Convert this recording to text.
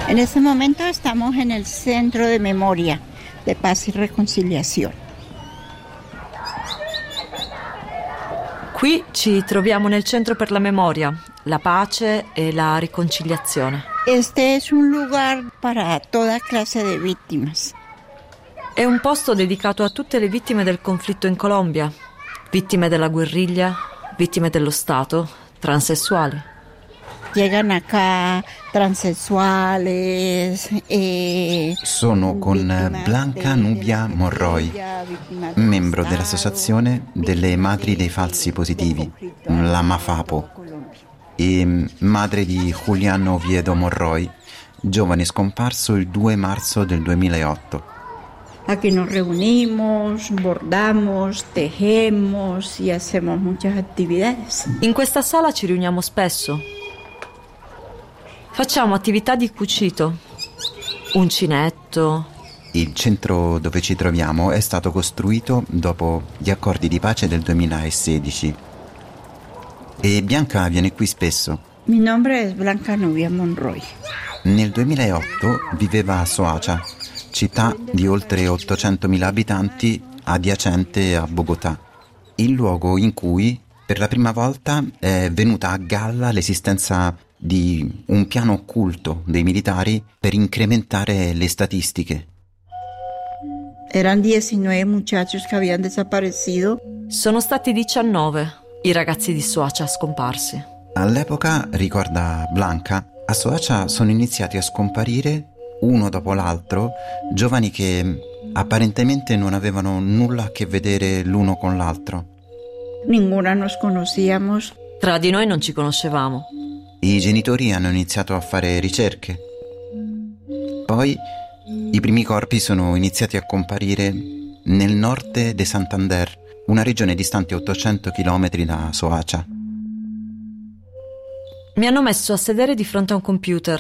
En este momento estamos en el Centro de Memoria de Paz y Reconciliación. Qui ci troviamo nel Centro per la Memoria, la Pace e la Riconciliazione. Este es un lugar para toda clase de víctimas. È un posto dedicato a tutte le vittime del conflitto in Colombia, vittime della guerriglia, vittime dello Stato, transessuali. Llegan acá transexuales. Sono con Blanca Nubia Monroy, membro dell'Associazione delle Madri dei Falsi Positivi, la MAFAPO, e madre di Julián Oviedo Monroy, giovane scomparso il 2 marzo del 2008. Aquí nos reunimos, bordamos, tejemos y hacemos muchas actividades. In questa sala ci riuniamo spesso. Facciamo attività di cucito, uncinetto. Il centro dove ci troviamo è stato costruito dopo gli accordi di pace del 2016 e Bianca viene qui spesso. Mi nombre es Blanca Nubia Monroy. Nel 2008 viveva a Soacha, città di oltre 800.000 abitanti adiacente a Bogotà, il luogo in cui per la prima volta è venuta a galla l'esistenza di un piano occulto dei militari per incrementare le statistiche. Eran 19 muchachos que habían desaparecido. Sono stati 19 i ragazzi di Soacha scomparsi. All'epoca, ricorda Blanca, a Soacha sono iniziati a scomparire uno dopo l'altro giovani che apparentemente non avevano nulla a che vedere l'uno con l'altro. Ninguna nos conocíamos. Tra di noi non ci conoscevamo. I genitori hanno iniziato a fare ricerche. Poi i primi corpi sono iniziati a comparire nel nord de Santander, una regione distante 800 km da Soacha. Mi hanno messo a sedere di fronte a un computer